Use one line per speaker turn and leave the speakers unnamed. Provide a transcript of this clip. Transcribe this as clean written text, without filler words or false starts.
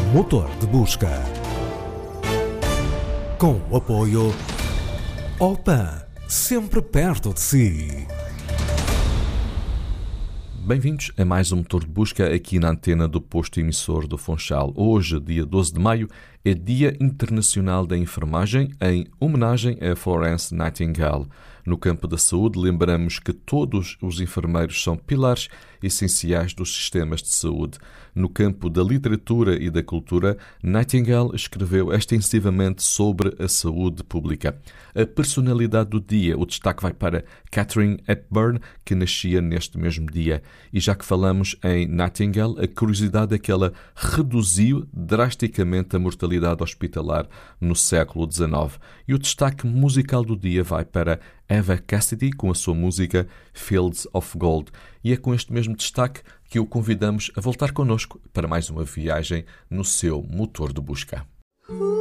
Motor de Busca. Com o apoio Opan, sempre perto de si.
Bem-vindos a mais um Motor de Busca aqui na antena do posto emissor do Funchal. Hoje, dia 12 de maio, é Dia Internacional da Enfermagem, em homenagem a Florence Nightingale. No campo da saúde, lembramos que todos os enfermeiros são pilares essenciais dos sistemas de saúde. No campo da literatura e da cultura, Nightingale escreveu extensivamente sobre a saúde pública. A personalidade do dia, o destaque vai para Katharine Hepburn, que nascia neste mesmo dia. E já que falamos em Nightingale, a curiosidade é que ela reduziu drasticamente a mortalidade hospitalar no século XIX. E o destaque musical do dia vai para Eva Cassidy, com a sua música Fields of Gold. E é com este mesmo destaque que o convidamos a voltar connosco para mais uma viagem no seu motor de busca.